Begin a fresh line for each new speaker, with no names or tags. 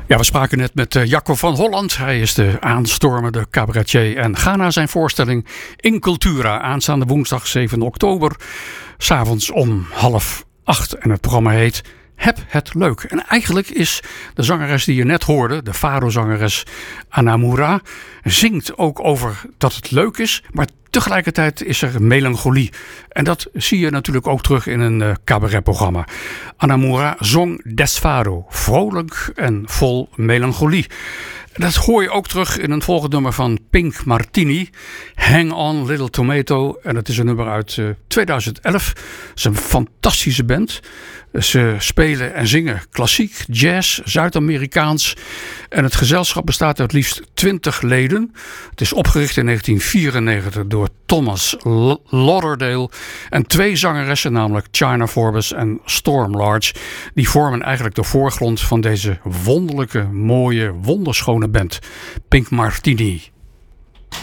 Ja, we spraken net met Jacco van Holland. Hij is de aanstormende cabaretier en ga naar zijn voorstelling In Cultura aanstaande woensdag 7 oktober. 's Avonds om 7:30 en het programma heet Heb het leuk. En eigenlijk is de zangeres die je net hoorde, de Fado-zangeres Anamura, zingt ook over dat het leuk is, maar tegelijkertijd is er melancholie. En dat zie je natuurlijk ook terug in een cabaretprogramma. Anamura zong Des Fado, vrolijk en vol melancholie. Dat hoor je ook terug in een volgend nummer van Pink Martini, Hang On Little Tomato. En dat is een nummer uit 2011. Het is een fantastische band. Ze spelen en zingen klassiek, jazz, Zuid-Amerikaans. En het gezelschap bestaat uit liefst 20 leden. Het is opgericht in 1994 door Thomas Lauderdale. En 2 zangeressen, namelijk China Forbes en Storm Large, die vormen eigenlijk de voorgrond van deze wonderlijke, mooie, wonderschone band. Pink Martini.